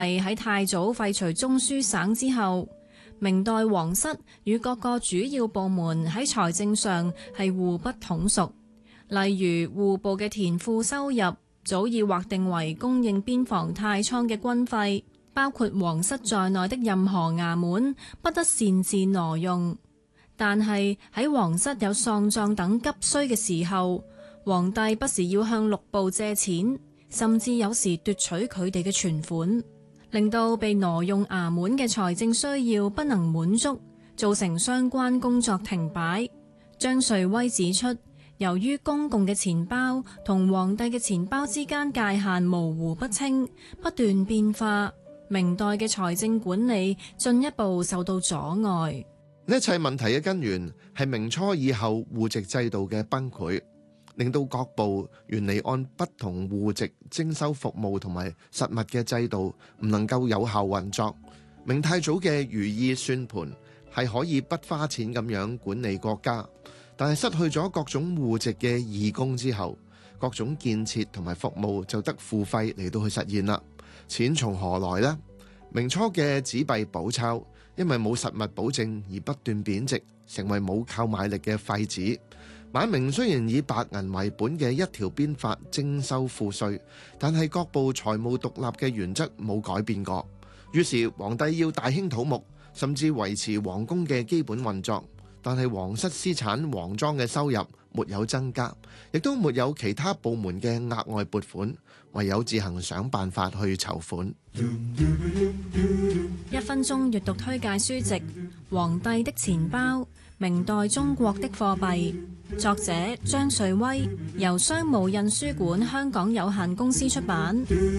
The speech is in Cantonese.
喺太祖廢除中書省之後，明代皇室與各個主要部門喺財政上係互不統屬。例如戶部嘅田賦收入早已劃定為供應邊防太倉嘅軍費，包括皇室在內的任何衙門不得擅自挪用。但係喺皇室有喪葬等急需嘅時候，皇帝不時要向六部借錢，甚至有時奪取佢哋嘅存款，令到被挪用衙門嘅財政需要不能滿足，造成相關工作停擺。張瑞威指出，由於公共嘅錢包同皇帝嘅錢包之間界限模糊不清，不斷變化，明代嘅財政管理進一步受到阻礙。 呢一切問題嘅根源係明初以後戶籍制度嘅崩潰，令到各部原嚟按不同戶籍徵收服務同埋實物嘅制度唔能夠有效運作。明太祖嘅如意算盤係可以不花錢咁樣管理國家，但係失去咗各種戶籍嘅義工之後，各種建設同埋服務就得付費嚟到去實現啦。錢從何來呢？明初嘅紙幣寶鈔因為冇實物保證而不斷貶值，成為冇購買力嘅廢紙。晚明雖然以白銀為本嘅一條鞭法徵收賦稅，但係各部財務獨立嘅原則冇改變過。於是皇帝要大興土木，甚至維持皇宮嘅基本運作，但係皇室私產皇莊嘅收入沒有增加，亦都沒有其他部門嘅額外撥款，唯有自行想辦法去籌款。 1分鐘閱讀推介書籍《皇帝的錢包：明代中國的貨幣》，作者張瑞威，由商務印書館香港有限公司出版。